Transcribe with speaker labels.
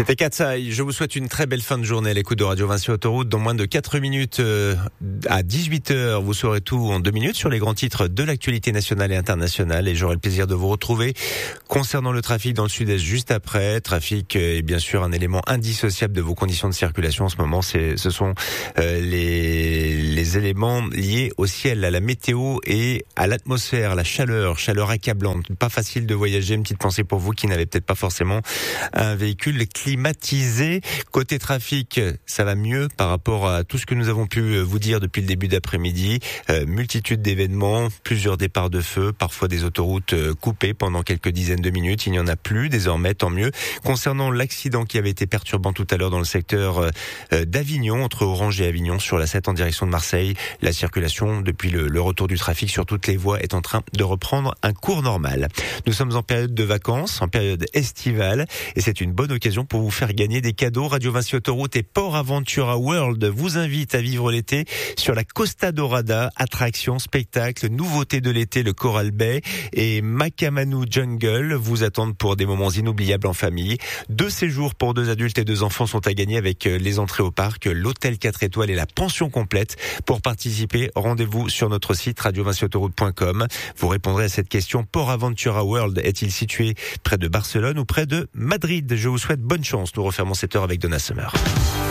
Speaker 1: C'était Katsai. Je vous souhaite une très belle fin de journée à l'écoute de Radio Vinci Autoroute. Dans moins de 4 minutes, à 18h, vous saurez tout en 2 minutes sur les grands titres de l'actualité nationale et internationale. Et j'aurai le plaisir de vous retrouver concernant le trafic dans le sud-est juste après. Trafic est bien sûr un élément indissociable de vos conditions de circulation en ce moment. Ce sont les éléments liés au ciel, à la météo et à l'atmosphère, la chaleur accablante. Pas facile de voyager. Une petite pensée pour vous qui n'avez peut-être pas forcément un véhicule climatisé. Côté trafic, ça va mieux par rapport à tout ce que nous avons pu vous dire depuis le début d'après-midi. Multitude d'événements, plusieurs départs de feu, parfois des autoroutes coupées pendant quelques dizaines de minutes. Il n'y en a plus désormais, tant mieux. Concernant l'accident qui avait été perturbant tout à l'heure dans le secteur d'Avignon, entre Orange et Avignon, sur la 7 en direction de Marseille, la circulation depuis le retour du trafic sur toutes les voies est en train de reprendre un cours normal. Nous sommes en période de vacances, en période estivale, et c'est une bonne occasion pour vous faire gagner des cadeaux. Radio Vinci Autoroute et Port Aventura World vous invitent à vivre l'été sur la Costa Dorada. Attractions, spectacles, nouveautés de l'été, le Coral Bay et Makamanu Jungle vous attendent pour des moments inoubliables en famille. 2 séjours pour 2 adultes et 2 enfants sont à gagner avec les entrées au parc, l'hôtel 4 étoiles et la pension complète. Pour participer, rendez-vous sur notre site radiovinciautoroute.com. Vous répondrez à cette question: Port Aventura World est-il situé près de Barcelone ou près de Madrid? Je vous souhaite bonne chance. Nous refermons cette heure avec Donna Summer.